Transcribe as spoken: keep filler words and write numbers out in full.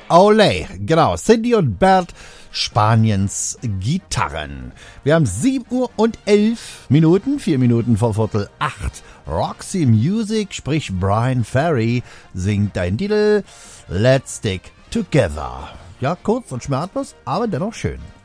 Olé, genau, Cindy und Bert, Spaniens Gitarren. Wir haben sieben Uhr und elf Minuten, vier Minuten vor Viertel acht. Roxy Music, sprich Brian Ferry, singt dein Titel Let's Stick Together. Ja, kurz und schmerzlos, aber dennoch schön.